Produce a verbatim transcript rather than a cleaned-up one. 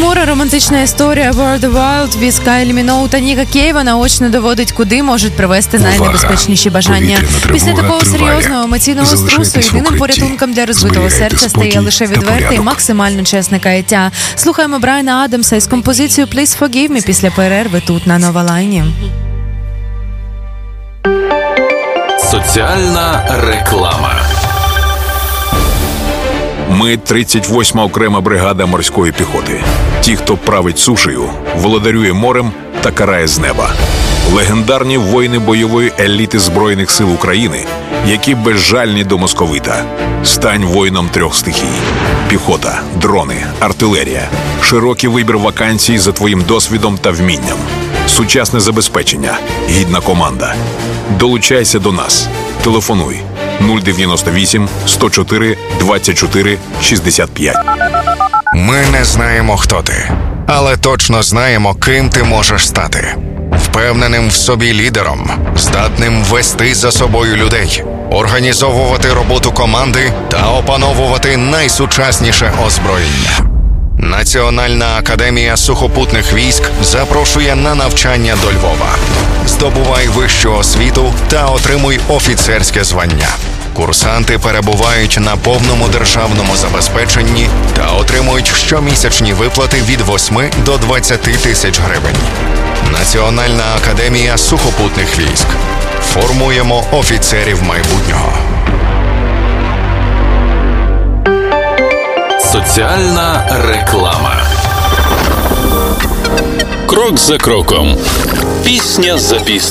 Скоро романтична історія World of Wild від Кайлі Міноуг та Ніка Кейва наочно доводить, куди можуть привести найнебезпечніші бажання. Після такого серйозного емоційного струсу єдиним порятунком для розбитого серця стає лише відверте і максимально чесне каяття. Слухаємо Брайана Адамса із композицією Please Forgive Me після перерви тут на Нова Лайні. Соціальна реклама. Ми – тридцять восьма окрема бригада морської піхоти. Ті, хто править сушею, володарює морем та карає з неба. Легендарні воїни бойової еліти Збройних сил України, які безжальні до московита. Стань воїном трьох стихій. Піхота, дрони, артилерія. Широкий вибір вакансій за твоїм досвідом та вмінням. Сучасне забезпечення, гідна команда. Долучайся до нас. Телефонуй нуль дев'яносто вісім сто чотири двадцять чотири шістдесят п'ять. Ми не знаємо, хто ти, але точно знаємо, ким ти можеш стати. Впевненим в собі лідером, здатним вести за собою людей, організовувати роботу команди та опановувати найсучасніше озброєння. Національна академія сухопутних військ запрошує на навчання до Львова. Здобувай вищу освіту та отримуй офіцерське звання. Курсанти перебувають на повному державному забезпеченні та отримують щомісячні виплати від восьми до двадцяти тисяч гривень. Національна академія сухопутних військ. Формуємо офіцерів майбутнього. Соціальна реклама. Крок за кроком. Пісня за піснею.